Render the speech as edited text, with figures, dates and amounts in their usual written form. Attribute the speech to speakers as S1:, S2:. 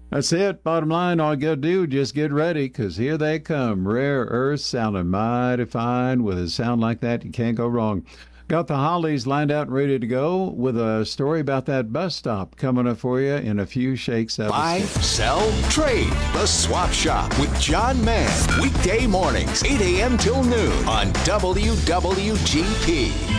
S1: That's it. Bottom line, all you gotta do, just get ready, 'cause here they come. Rare Earth sounding mighty fine. With a sound like that, you can't go wrong. Got the Hollies lined out and ready to go with a story about that bus stop coming up for you in a few shakes of
S2: Buy,
S1: a stick.
S2: sell, trade. The Swap Shop with John Mann. Weekday mornings, 8 a.m. till noon on WWGP.